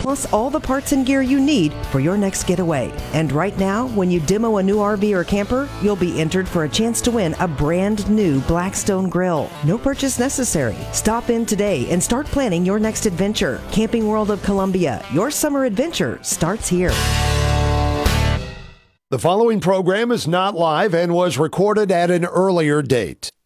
plus all the parts and gear you need for your next getaway. And right now, when you demo a new RV or camper, you'll be entered for a chance to win a brand new Blackstone grill. No purchase necessary. Stop in today and start planning your next adventure. Camping World of Columbia, your summer adventure starts here. The following program is not live and was recorded at an earlier date.